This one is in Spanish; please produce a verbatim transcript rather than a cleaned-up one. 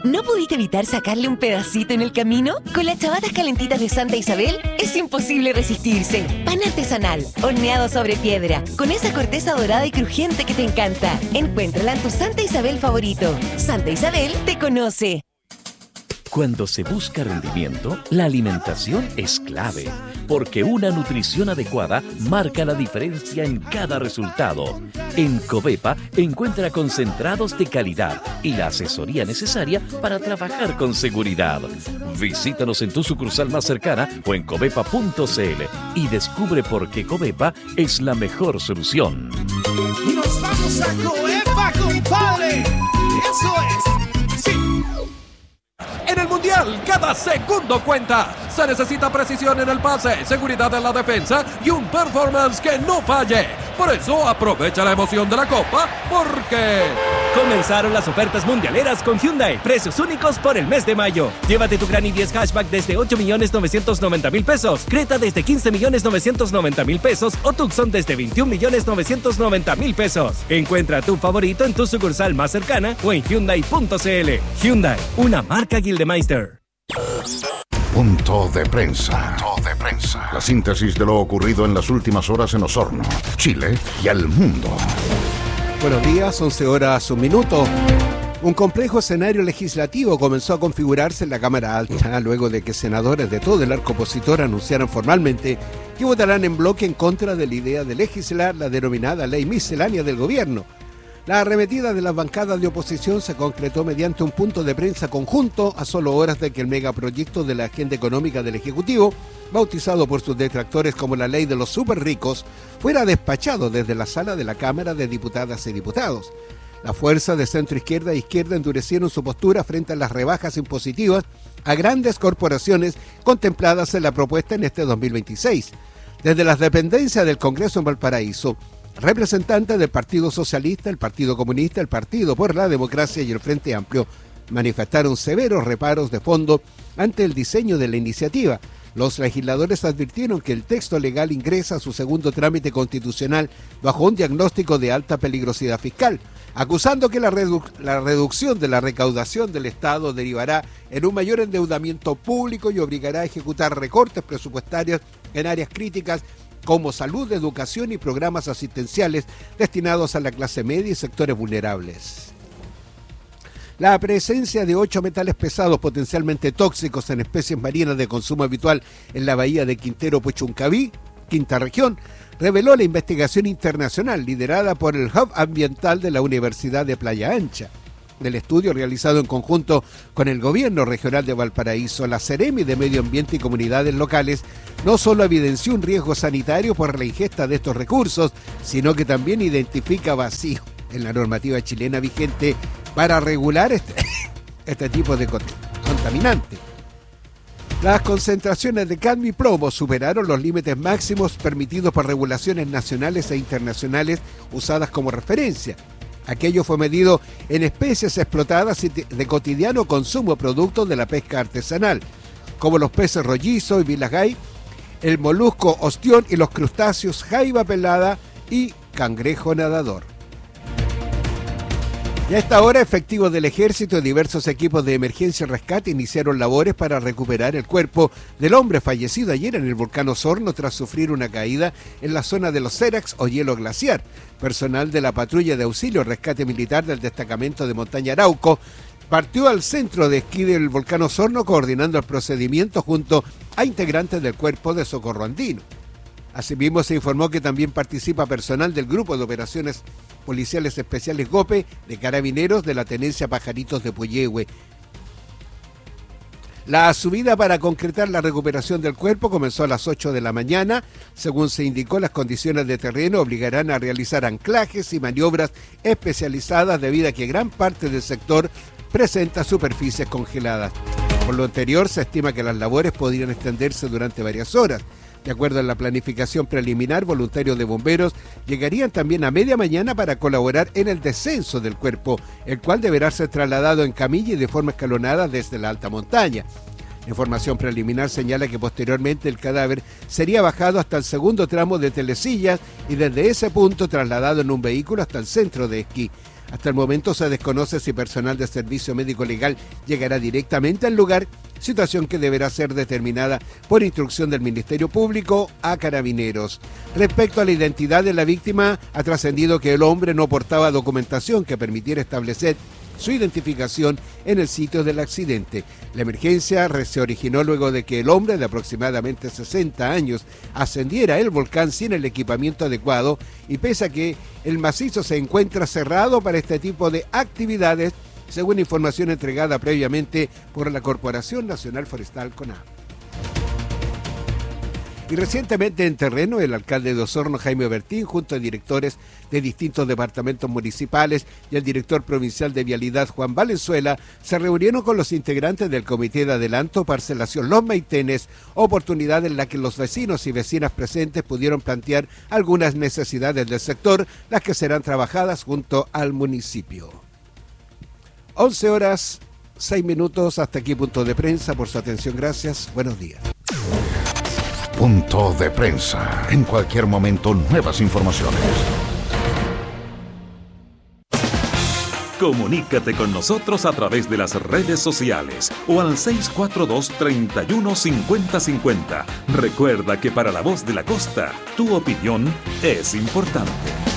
¿No pudiste evitar sacarle un pedacito en el camino? Con las chavatas calentitas de Santa Isabel es imposible resistirse. Pan artesanal, horneado sobre piedra, con esa corteza dorada y crujiente que te encanta. Encuéntrala en tu Santa Isabel favorito. Santa Isabel te conoce. Cuando se busca rendimiento, la alimentación es clave, porque una nutrición adecuada marca la diferencia en cada resultado. En Covepa encuentra concentrados de calidad y la asesoría necesaria para trabajar con seguridad. Visítanos en tu sucursal más cercana o en covepa punto c l y descubre por qué Covepa es la mejor solución. Y nos vamos a Covepa, compadre. Eso es. Sí. En el Mundial, cada segundo cuenta. Se necesita precisión en el pase, seguridad en la defensa y un performance que no falle. Por eso, aprovecha la emoción de la Copa, porque... Comenzaron las ofertas mundialeras con Hyundai. Precios únicos por el mes de mayo. Llévate tu Gran i diez Hatchback desde ocho millones novecientos noventa mil pesos. Creta desde quince millones novecientos noventa mil pesos. O Tucson desde veintiún millones novecientos noventa mil pesos. Encuentra tu favorito en tu sucursal más cercana o en Hyundai punto c l. Hyundai, una marca Gildemeister. Punto de prensa. Punto de prensa. La síntesis de lo ocurrido en las últimas horas en Osorno, Chile y el mundo. Buenos días, once horas, un minuto. Un complejo escenario legislativo comenzó a configurarse en la Cámara Alta luego de que senadores de todo el arco opositor anunciaran formalmente que votarán en bloque en contra de la idea de legislar la denominada ley miscelánea del gobierno. La arremetida de las bancadas de oposición se concretó mediante un punto de prensa conjunto a solo horas de que el megaproyecto de la agenda económica del Ejecutivo, bautizado por sus detractores como la ley de los superricos, fuera despachado desde la sala de la Cámara de Diputadas y Diputados. Las fuerzas de centro izquierda e izquierda endurecieron su postura frente a las rebajas impositivas a grandes corporaciones contempladas en la propuesta en este dos mil veintiséis. Desde las dependencias del Congreso en Valparaíso, representantes del Partido Socialista, el Partido Comunista, el Partido por la Democracia y el Frente Amplio manifestaron severos reparos de fondo ante el diseño de la iniciativa. Los legisladores advirtieron que el texto legal ingresa a su segundo trámite constitucional bajo un diagnóstico de alta peligrosidad fiscal, acusando que la, redu- la reducción de la recaudación del Estado derivará en un mayor endeudamiento público y obligará a ejecutar recortes presupuestarios en áreas críticas como salud, educación y programas asistenciales destinados a la clase media y sectores vulnerables. La presencia de ocho metales pesados potencialmente tóxicos en especies marinas de consumo habitual en la bahía de Quintero Puchuncaví, quinta región, reveló la investigación internacional liderada por el Hub Ambiental de la Universidad de Playa Ancha. Del estudio realizado en conjunto con el Gobierno Regional de Valparaíso, la Seremi de Medio Ambiente y Comunidades Locales no solo evidenció un riesgo sanitario por la ingesta de estos recursos, sino que también identifica vacío en la normativa chilena vigente para regular este, este tipo de contaminante. Las concentraciones de cadmio y plomo superaron los límites máximos permitidos por regulaciones nacionales e internacionales usadas como referencia. Aquello fue medido en especies explotadas y de cotidiano consumo producto de la pesca artesanal, como los peces rollizo y vilagay, el molusco ostión y los crustáceos jaiba pelada y cangrejo nadador. Y a esta hora, efectivos del Ejército y diversos equipos de emergencia y rescate iniciaron labores para recuperar el cuerpo del hombre fallecido ayer en el volcán Osorno tras sufrir una caída en la zona de los Cérax o hielo glaciar. Personal de la patrulla de auxilio rescate militar del destacamento de Montaña Arauco partió al centro de esquí del volcán Osorno coordinando el procedimiento junto a integrantes del Cuerpo de Socorro Andino. Asimismo, se informó que también participa personal del Grupo de Operaciones Policiales Especiales GOPE de Carabineros de la Tenencia Pajaritos de Puyehue. La subida para concretar la recuperación del cuerpo comenzó a las ocho de la mañana. Según se indicó, las condiciones de terreno obligarán a realizar anclajes y maniobras especializadas debido a que gran parte del sector presenta superficies congeladas. Por lo anterior, se estima que las labores podrían extenderse durante varias horas. De acuerdo a la planificación preliminar, voluntarios de bomberos llegarían también a media mañana para colaborar en el descenso del cuerpo, el cual deberá ser trasladado en camilla y de forma escalonada desde la alta montaña. La información preliminar señala que posteriormente el cadáver sería bajado hasta el segundo tramo de Telesillas y desde ese punto trasladado en un vehículo hasta el centro de esquí. Hasta el momento se desconoce si personal de servicio médico legal llegará directamente al lugar, situación que deberá ser determinada por instrucción del Ministerio Público a Carabineros. Respecto a la identidad de la víctima, ha trascendido que el hombre no portaba documentación que permitiera establecer su identificación en el sitio del accidente. La emergencia se originó luego de que el hombre de aproximadamente sesenta años ascendiera el volcán sin el equipamiento adecuado y pese a que el macizo se encuentra cerrado para este tipo de actividades, según información entregada previamente por la Corporación Nacional Forestal CONAF. Y recientemente en terreno, el alcalde de Osorno, Jaime Bertín, junto a directores de distintos departamentos municipales y el director provincial de Vialidad, Juan Valenzuela, se reunieron con los integrantes del Comité de Adelanto Parcelación Los Maitenes, oportunidad en la que los vecinos y vecinas presentes pudieron plantear algunas necesidades del sector, las que serán trabajadas junto al municipio. once horas, seis minutos, hasta aquí Punto de Prensa. Por su atención, gracias, buenos días. Punto de Prensa. En cualquier momento, nuevas informaciones. Comunícate con nosotros a través de las redes sociales o al seis cuatro dos, treinta y uno, cincuenta cincuenta. Recuerda que para La Voz de la Costa, tu opinión es importante.